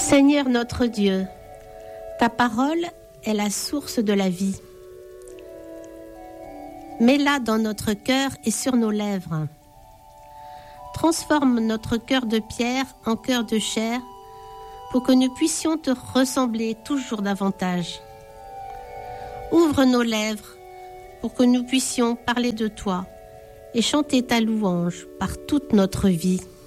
Seigneur notre Dieu, ta parole est la source de la vie. Mets-la dans notre cœur et sur nos lèvres. Transforme notre cœur de pierre en cœur de chair pour que nous puissions te ressembler toujours davantage. Ouvre nos lèvres pour que nous puissions parler de toi et chanter ta louange par toute notre vie.